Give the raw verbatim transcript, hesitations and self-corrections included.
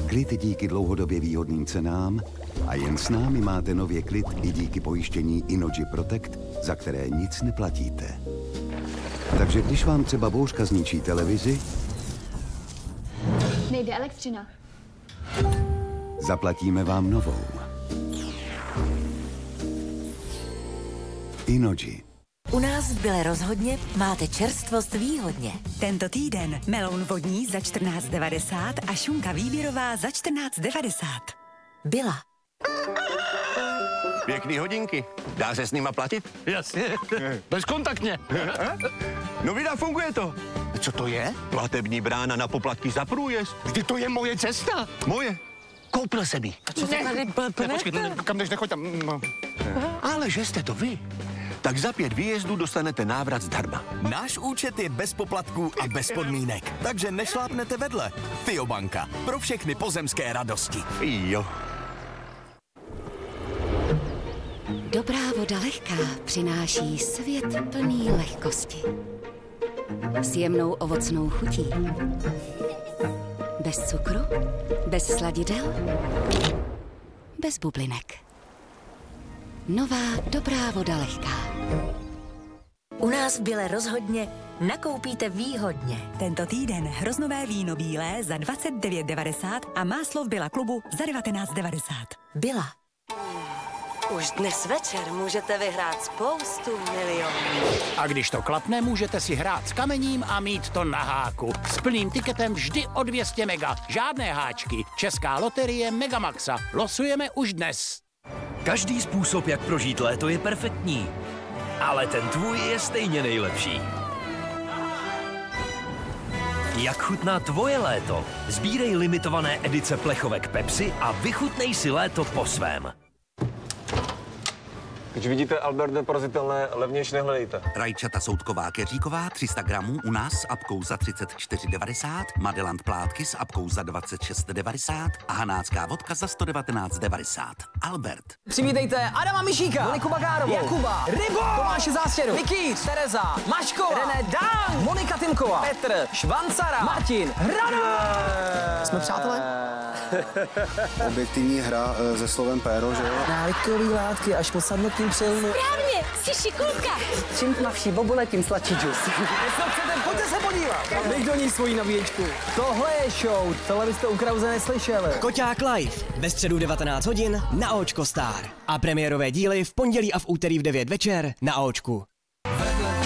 Klid díky dlouhodobě výhodným cenám a jen s námi máte nově klid i díky pojištění Inoji Protect, za které nic neplatíte. Takže když vám třeba bouřka zničí televizi, nejde elektřina. Zaplatíme vám novou. Inoji. U nás v Byle rozhodně máte čerstvost výhodně. Tento týden meloun vodní za čtrnáct devadesát a šunka výběrová za čtrnáct devadesát. Byla. Pěkný hodinky. Dá se s nima platit? Jasně. Bezkontaktně. No vida, funguje to. Co to je? Platební brána na poplatky za průjezd. Vždyť to je moje cesta. Moje. Koupil jsem ji. A co se tady Ne, počkej, ne, kam jdeš, nechoď tam. Ale že jste to vy, tak za pět výjezdů dostanete návrat zdarma. Náš účet je bez poplatků a bez podmínek, takže nešlápnete vedle. Fiobanka. Pro všechny pozemské radosti. Jo. Dobrá voda lehká přináší svět plný lehkosti. S jemnou ovocnou chutí. Bez cukru, bez sladidel, bez bublinek. Nová dobrá voda lehká. U nás v Byle rozhodně nakoupíte výhodně. Tento týden hroznové víno bílé za dvacet devět devadesát a máslo v Byla klubu za devatenáct devadesát. Byla. Už dnes večer můžete vyhrát spoustu milionů. A když to klapne, můžete si hrát s kamením a mít to na háku. S plným tiketem vždy o dvě stě mega. Žádné háčky. Česká loterie Megamaxa. Losujeme už dnes. Každý způsob, jak prožít léto, je perfektní. Ale ten tvůj je stejně nejlepší. Jak chutná tvoje léto? Sbírej limitované edice plechovek Pepsi a vychutnej si léto po svém. Když vidíte Albert neporazitelné, levnější nehledejte. Rajčata soudková keříková tři sta gramů u nás s apkou za třicet čtyři devadesát, Madelant plátky s apkou za dvacet šest devadesát a hanácká vodka za sto devatenáct devadesát. Albert. Přivítejte Adama Mišíka, Moniku Bagárovou, Jakuba, Rybo, Tomáše Zástěru, Nikýř, Tereza, Maškova, René Dán, Monika Timková, Petr, Švancara, Martin, Hrano! Jsme přátelé? Objektivní hra se slovem péro, že jo? Návykový látky až po samotným přilnu. Správně, jsi šikulka. Čím tmavší bobule, tím sladší džus. Co chcete, pojďte se podívat. Dej do ní svoji nabíječku. Tohle je show, tohle byste u Krause neslyšeli. Koťák live ve středu devatenáct hodin na Očko Star. A premiérové díly v pondělí a v úterý v devět večer na Očku.